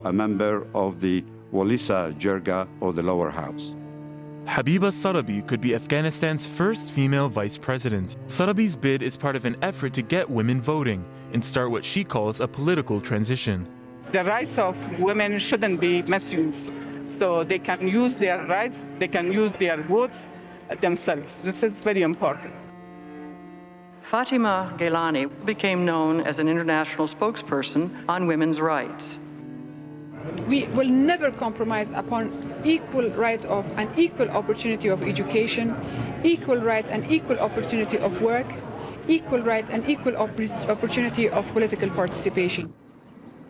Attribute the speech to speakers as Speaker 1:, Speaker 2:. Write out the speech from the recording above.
Speaker 1: a member of the Walisa Jirga or the lower house.
Speaker 2: Habiba Sarabi could be Afghanistan's first female vice president. Sarabi's bid is part of an effort to get women voting and start what she calls a political transition.
Speaker 3: The rights of women shouldn't be misused. So they can use their rights, they can use their votes themselves. This is very important.
Speaker 4: Fatima Gailani became known as an international spokesperson on women's rights.
Speaker 5: We will never compromise upon equal right of and equal opportunity of education, equal right and equal opportunity of work, equal right and equal opportunity of political participation.